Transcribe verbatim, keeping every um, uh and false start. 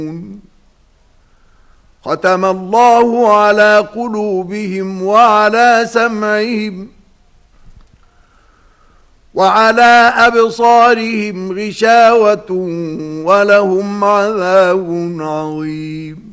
ختم الله على قلوبهم وعلى سمعهم وعلى أبصارهم غشاوة ولهم عذاب عظيم.